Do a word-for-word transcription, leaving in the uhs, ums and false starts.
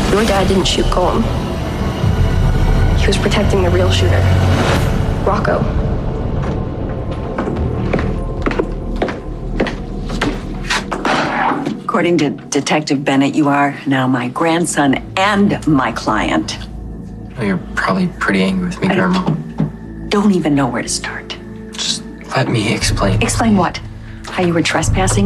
Your dad didn't shoot Colm. He was protecting the real shooter, Rocco. According to Detective Bennett, you are now my grandson and my client. Oh, you're probably pretty angry with me, Grandma. Don't even know where to start. Just let me explain. Explain what? How you were trespassing